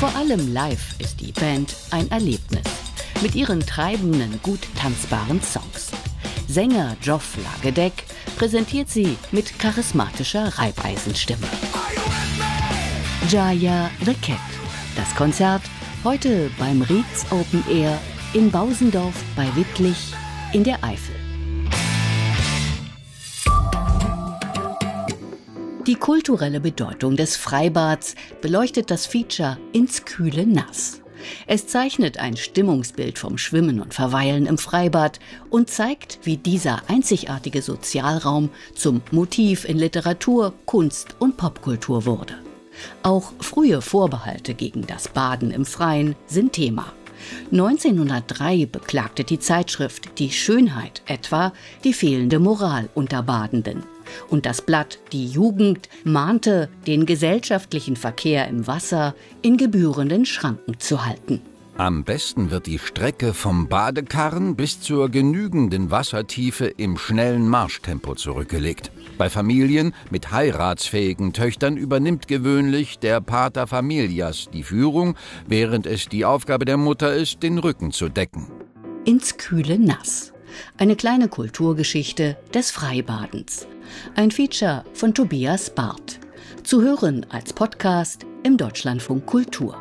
Vor allem live ist die Band ein Erlebnis. Mit ihren treibenden, gut tanzbaren Songs. Sänger Geoff Lagedeck präsentiert sie mit charismatischer Reibeisenstimme. Jaya the Cat. Das Konzert heute beim Rietz Open Air in Bausendorf bei Wittlich in der Eifel. Die kulturelle Bedeutung des Freibads beleuchtet das Feature Ins kühle Nass. Es zeichnet ein Stimmungsbild vom Schwimmen und Verweilen im Freibad und zeigt, wie dieser einzigartige Sozialraum zum Motiv in Literatur, Kunst und Popkultur wurde. Auch frühe Vorbehalte gegen das Baden im Freien sind Thema. 1903 beklagte die Zeitschrift Die Schönheit etwa die fehlende Moral unter Badenden. Und das Blatt Die Jugend mahnte, den gesellschaftlichen Verkehr im Wasser in gebührenden Schranken zu halten. Am besten wird die Strecke vom Badekarren bis zur genügenden Wassertiefe im schnellen Marschtempo zurückgelegt. Bei Familien mit heiratsfähigen Töchtern übernimmt gewöhnlich der Pater Familias die Führung, während es die Aufgabe der Mutter ist, den Rücken zu decken. Ins kühle Nass. Eine kleine Kulturgeschichte des Freibadens. Ein Feature von Tobias Barth. Zu hören als Podcast im Deutschlandfunk Kultur.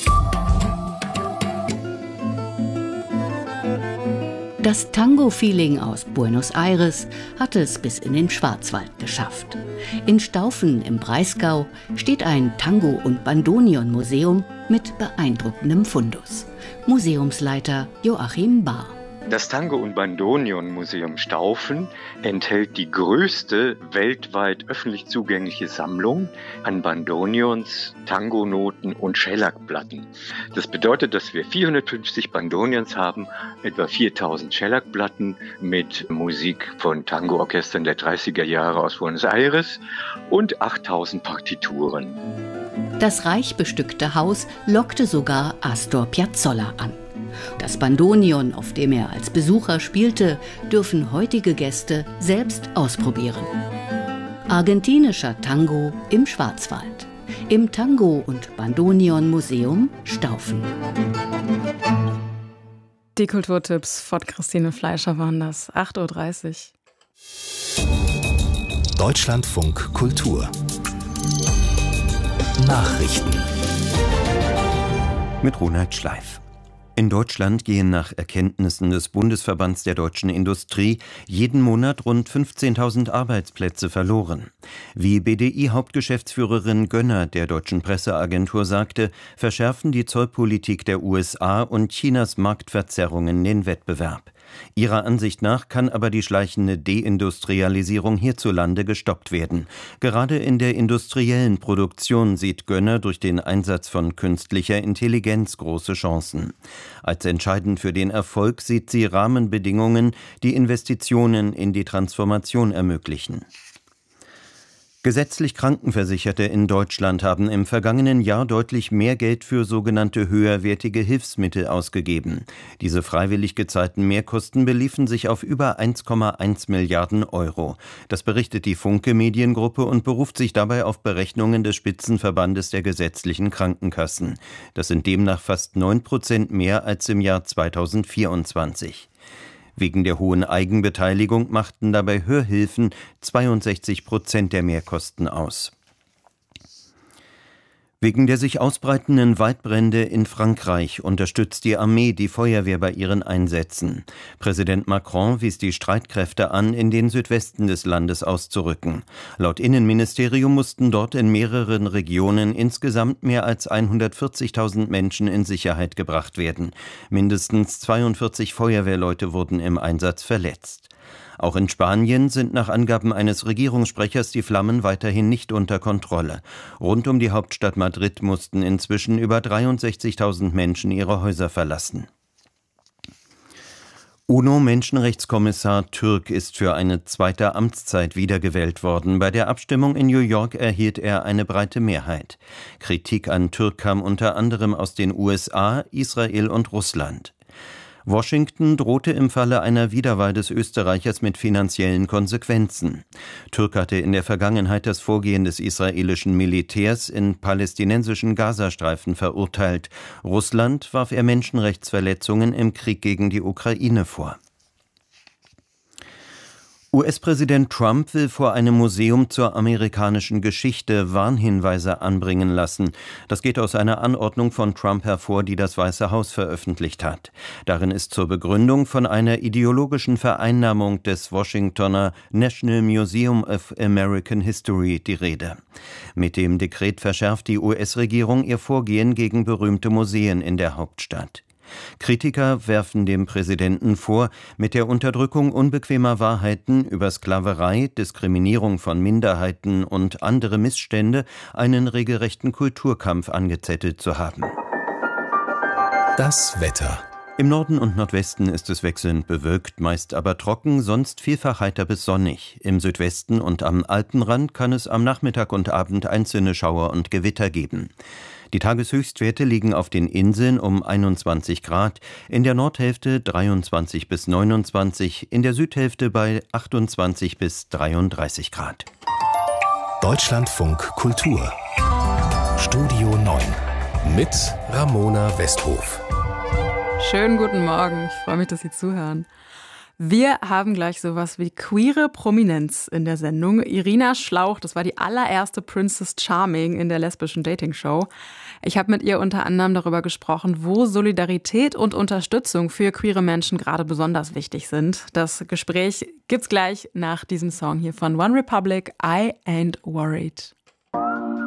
Das Tango-Feeling aus Buenos Aires hat es bis in den Schwarzwald geschafft. In Staufen im Breisgau steht ein Tango- und Bandoneon-Museum mit beeindruckendem Fundus. Museumsleiter Joachim Bahr. Das Tango- und Bandoneon-Museum Staufen enthält die größte weltweit öffentlich zugängliche Sammlung an Bandoneons, Tangonoten und Schellackplatten. Das bedeutet, dass wir 450 Bandoneons haben, etwa 4000 Schellackplatten mit Musik von Tango-Orchestern der 30er Jahre aus Buenos Aires und 8000 Partituren. Das reich bestückte Haus lockte sogar Astor Piazzolla an. Das Bandoneon, auf dem er als Besucher spielte, dürfen heutige Gäste selbst ausprobieren. Argentinischer Tango im Schwarzwald. Im Tango- und Bandoneon-Museum Staufen. Die Kulturtipps von Christine Fleischer waren das. 8:30 Uhr. Deutschlandfunk Kultur. Nachrichten. Mit Ronald Schleif. In Deutschland gehen nach Erkenntnissen des Bundesverbands der deutschen Industrie jeden Monat rund 15.000 Arbeitsplätze verloren. Wie BDI-Hauptgeschäftsführerin Gönner der deutschen Presseagentur sagte, verschärfen die Zollpolitik der USA und Chinas Marktverzerrungen den Wettbewerb. Ihrer Ansicht nach kann aber die schleichende Deindustrialisierung hierzulande gestoppt werden. Gerade in der industriellen Produktion sieht Gönner durch den Einsatz von künstlicher Intelligenz große Chancen. Als entscheidend für den Erfolg sieht sie Rahmenbedingungen, die Investitionen in die Transformation ermöglichen. Gesetzlich Krankenversicherte in Deutschland haben im vergangenen Jahr deutlich mehr Geld für sogenannte höherwertige Hilfsmittel ausgegeben. Diese freiwillig gezahlten Mehrkosten beliefen sich auf über 1,1 Milliarden Euro. Das berichtet die Funke Mediengruppe und beruft sich dabei auf Berechnungen des Spitzenverbandes der gesetzlichen Krankenkassen. Das sind demnach fast 9% mehr als im Jahr 2024. Wegen der hohen Eigenbeteiligung machten dabei Hörhilfen 62% der Mehrkosten aus. Wegen der sich ausbreitenden Waldbrände in Frankreich unterstützt die Armee die Feuerwehr bei ihren Einsätzen. Präsident Macron wies die Streitkräfte an, in den Südwesten des Landes auszurücken. Laut Innenministerium mussten dort in mehreren Regionen insgesamt mehr als 140.000 Menschen in Sicherheit gebracht werden. Mindestens 42 Feuerwehrleute wurden im Einsatz verletzt. Auch in Spanien sind nach Angaben eines Regierungssprechers die Flammen weiterhin nicht unter Kontrolle. Rund um die Hauptstadt Madrid mussten inzwischen über 63.000 Menschen ihre Häuser verlassen. UNO-Menschenrechtskommissar Türk ist für eine zweite Amtszeit wiedergewählt worden. Bei der Abstimmung in New York erhielt er eine breite Mehrheit. Kritik an Türk kam unter anderem aus den USA, Israel und Russland. Washington drohte im Falle einer Wiederwahl des Österreichers mit finanziellen Konsequenzen. Türk hatte in der Vergangenheit das Vorgehen des israelischen Militärs in palästinensischen Gazastreifen verurteilt. Russland warf er Menschenrechtsverletzungen im Krieg gegen die Ukraine vor. US-Präsident Trump will vor einem Museum zur amerikanischen Geschichte Warnhinweise anbringen lassen. Das geht aus einer Anordnung von Trump hervor, die das Weiße Haus veröffentlicht hat. Darin ist zur Begründung von einer ideologischen Vereinnahmung des Washingtoner National Museum of American History die Rede. Mit dem Dekret verschärft die US-Regierung ihr Vorgehen gegen berühmte Museen in der Hauptstadt. Kritiker werfen dem Präsidenten vor, mit der Unterdrückung unbequemer Wahrheiten über Sklaverei, Diskriminierung von Minderheiten und andere Missstände einen regelrechten Kulturkampf angezettelt zu haben. Das Wetter. Im Norden und Nordwesten ist es wechselnd bewölkt, meist aber trocken, sonst vielfach heiter bis sonnig. Im Südwesten und am Alpenrand kann es am Nachmittag und Abend einzelne Schauer und Gewitter geben. Die Tageshöchstwerte liegen auf den Inseln um 21 Grad, in der Nordhälfte 23 bis 29, in der Südhälfte bei 28 bis 33 Grad. Deutschlandfunk Kultur. Studio 9 mit Ramona Westhof. Schönen guten Morgen, ich freue mich, dass Sie zuhören. Wir haben gleich sowas wie queere Prominenz in der Sendung. Irina Schlauch, das war die allererste Princess Charming in der lesbischen Dating-Show. Ich habe mit ihr unter anderem darüber gesprochen, wo Solidarität und Unterstützung für queere Menschen gerade besonders wichtig sind. Das Gespräch gibt's gleich nach diesem Song hier von One Republic, I Ain't Worried.